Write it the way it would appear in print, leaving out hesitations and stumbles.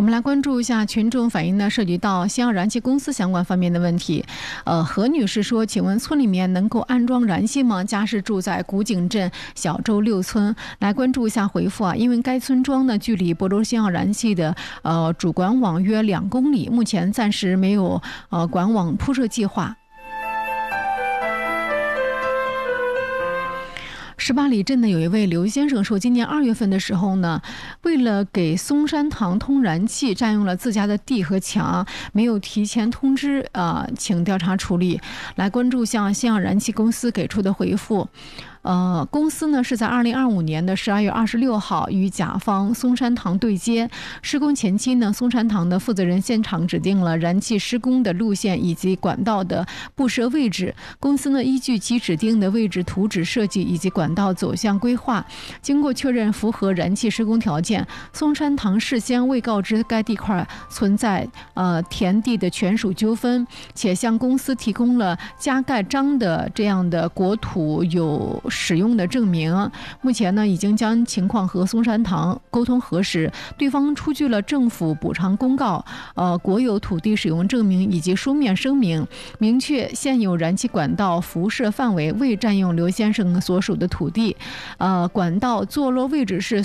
我们来关注一下群众反映呢，涉及到西洋燃气公司相关方面的问题。何女士说，请问村里面能够安装燃气吗？家是住在古井镇小洲6村。来关注一下回复啊，因为该村庄呢距离亳州西洋燃气的主管网约2公里，目前暂时没有管网铺设计划。18里镇呢有一位刘先生说，今年2月份的时候呢，为了给松山堂通燃气，占用了自家的地和墙，没有提前通知请调查处理。来关注向西洋燃气公司给出的回复。公司呢是在2025年的12月26号与甲方松山堂对接。施工前期呢，松山堂的负责人现场指定了燃气施工的路线以及管道的布设位置。公司呢依据其指定的位置图纸设计以及管道走向规划，经过确认符合燃气施工条件，松山堂事先未告知该地块存在田地的权属纠纷，且向公司提供了加盖章的这样的国土有使用的证明。目前呢已经将情况和松山堂沟通核实，对方出具了政府补偿公告、国有土地使用证明以及书面声明，明确现有燃气管道辐射范围未占用刘先生所属的土地，管道坐落位置是